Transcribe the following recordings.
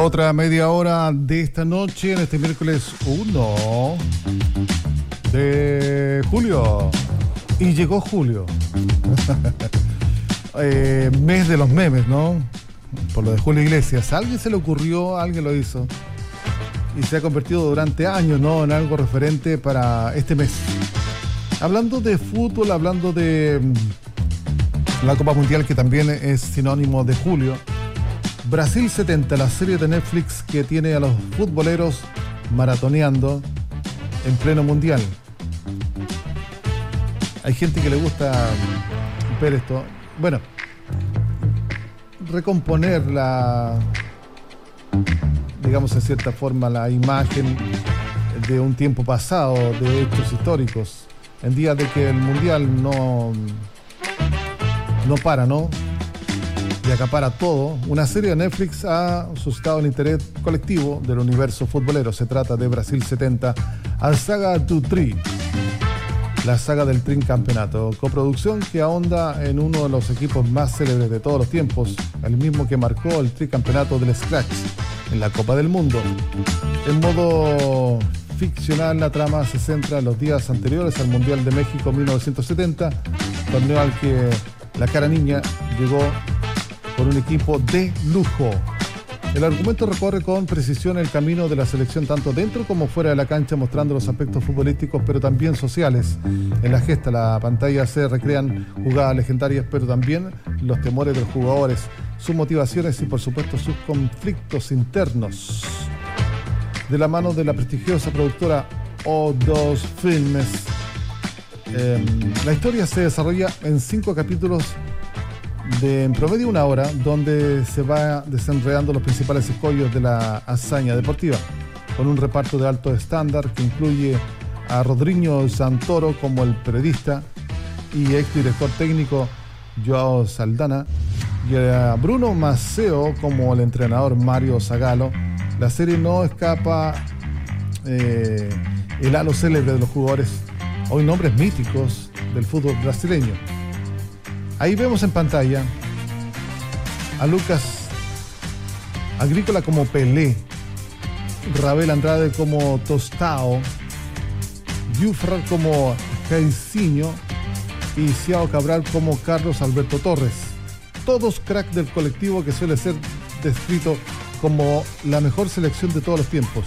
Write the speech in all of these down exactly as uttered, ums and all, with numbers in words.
Otra media hora de esta noche, en este miércoles uno de julio. Y llegó julio. eh, mes de los memes, ¿no? Por lo de Julio Iglesias. ¿A alguien se le ocurrió? ¿Alguien lo hizo? Y se ha convertido durante años, ¿no?, en algo referente para este mes. Hablando de fútbol, hablando de la Copa Mundial, que también es sinónimo de julio. Brasil setenta, la serie de Netflix que tiene a los futboleros maratoneando en pleno mundial. Hay gente que le gusta ver esto. Bueno, recomponer la, digamos en cierta forma, la imagen de un tiempo pasado, de hechos históricos, en días de que el mundial no, no para, ¿no? Y acapara todo. Una serie de Netflix ha suscitado el interés colectivo del universo futbolero. Se trata de Brasil setenta, a saga do Tri, la saga del tricampeonato, coproducción que ahonda en uno de los equipos más célebres de todos los tiempos, el mismo que marcó el tricampeonato del Scratch en la Copa del Mundo. En modo ficcional, la trama se centra en los días anteriores al Mundial de México mil novecientos setenta, torneo al que la cara niña llegó por un equipo de lujo. El argumento recorre con precisión el camino de la selección tanto dentro como fuera de la cancha, mostrando los aspectos futbolísticos pero también sociales. En la gesta, la pantalla, se recrean jugadas legendarias, pero también los temores de los jugadores, sus motivaciones y por supuesto sus conflictos internos. De la mano de la prestigiosa productora O dos Filmes, eh, la historia se desarrolla en cinco capítulos de en promedio una hora, donde se va desenredando los principales escollos de la hazaña deportiva, con un reparto de alto estándar que incluye a Rodrigo Santoro como el periodista y exdirector técnico Joao Saldanha, y a Bruno Maceo como el entrenador Mario Zagallo. La serie no escapa eh, el halo célebre de los jugadores, hoy nombres míticos del fútbol brasileño. Ahí vemos en pantalla a Lucas Agrícola como Pelé, Rabel Andrade como Tostao, Jufrar como Jairzinho y Ciao Cabral como Carlos Alberto Torres. Todos crack del colectivo que suele ser descrito como la mejor selección de todos los tiempos.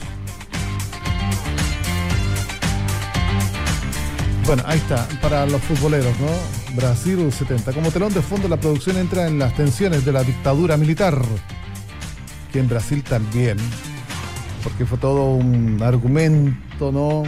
Bueno, ahí está, para los futboleros, ¿no? Brasil setenta. Como telón de fondo, la producción entra en las tensiones de la dictadura militar, que en Brasil también, porque fue todo un argumento, ¿no?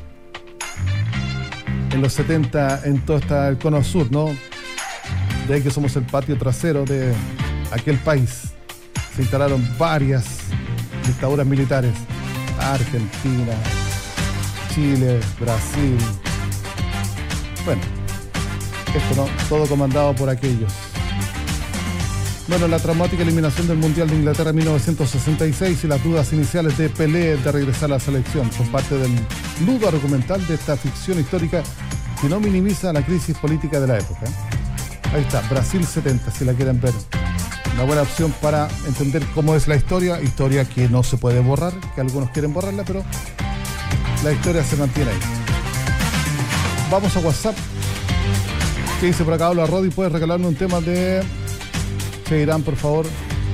En los setenta, en todo está el cono sur, ¿no? De ahí que somos el patio trasero de aquel país. Se instalaron varias dictaduras militares: Argentina, Chile, Brasil. Bueno, esto no, todo comandado por aquellos. Bueno, la traumática eliminación del Mundial de Inglaterra en mil novecientos sesenta y seis y las dudas iniciales de Pelé de regresar a la selección son parte del nudo argumental de esta ficción histórica que no minimiza la crisis política de la época. Ahí está, Brasil setenta, si la quieren ver. Una buena opción para entender cómo es la historia, historia que no se puede borrar, que algunos quieren borrarla, pero la historia se mantiene ahí. Vamos a WhatsApp. ¿Qué dice por acá? Hola Rodi, ¿puedes regalarme un tema de Cheirán, por favor?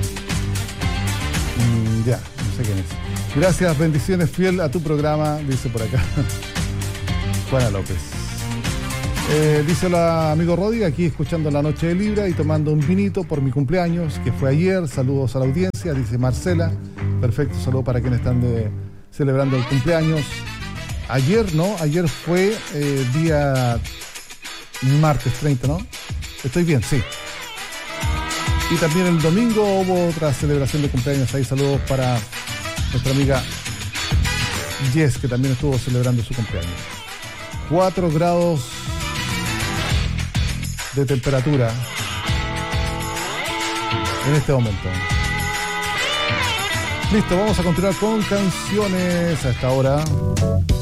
Mm, ya, no sé quién es. Gracias, bendiciones, fiel a tu programa, dice por acá Juana López. Eh, dice hola amigo Rodi, aquí escuchando La Noche de Libra y tomando un vinito por mi cumpleaños, que fue ayer. Saludos a la audiencia, dice Marcela. Perfecto, saludos para quienes están de, celebrando el cumpleaños. Ayer, ¿no? Ayer fue eh, día martes treinta, ¿no? Estoy bien, sí. Y también el domingo hubo otra celebración de cumpleaños. Ahí saludos para nuestra amiga Jess, que también estuvo celebrando su cumpleaños. cuatro grados de temperatura en este momento. Listo, vamos a continuar con canciones a esta hora.